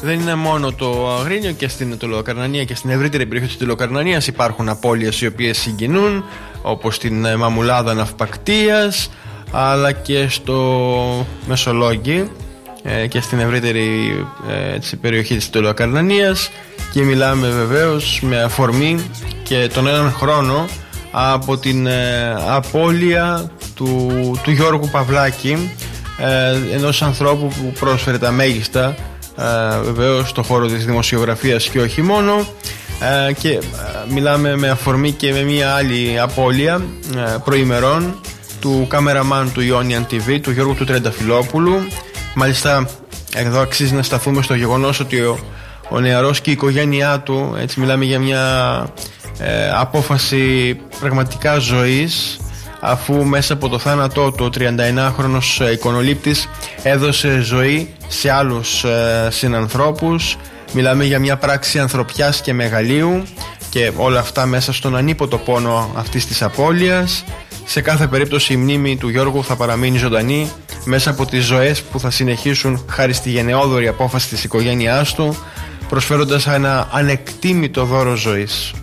Δεν είναι μόνο το Αγρίνιο, και στην Τολοκαρνανία και στην ευρύτερη περιοχή της Τολοκαρνανίας υπάρχουν απώλειες οι οποίες συγκινούν, όπως στην Μαμουλάδα Ναυπακτίας, αλλά και στο Μεσολόγγι και στην ευρύτερη περιοχή της Τολοκαρνανίας. Και μιλάμε βεβαίως με αφορμή και τον έναν χρόνο από την απώλεια του Γιώργου Παυλάκη, ενός ανθρώπου που πρόσφερε τα μέγιστα βεβαίως στον χώρο της δημοσιογραφίας και όχι μόνο. Και μιλάμε με αφορμή και με μια άλλη απώλεια προημερών του κάμεραμαν του Ionian TV, του Γιώργου του Τρενταφυλόπουλου. Μάλιστα εδώ αξίζει να σταθούμε στο γεγονός ότι ο νεαρός και η οικογένειά του, έτσι μιλάμε για μια απόφαση πραγματικά ζωής, αφού μέσα από το θάνατό του ο 39χρονος εικονολήπτης έδωσε ζωή σε άλλους συνανθρώπους. Μιλάμε για μια πράξη ανθρωπιάς και μεγαλείου, και όλα αυτά μέσα στον ανίποτο πόνο αυτής της απώλειας. Σε κάθε περίπτωση η μνήμη του Γιώργου θα παραμείνει ζωντανή μέσα από τις ζωές που θα συνεχίσουν χάρη στη γενναιόδορη απόφαση της οικογένειάς του, προσφέροντας ένα ανεκτήμητο δώρο ζωής.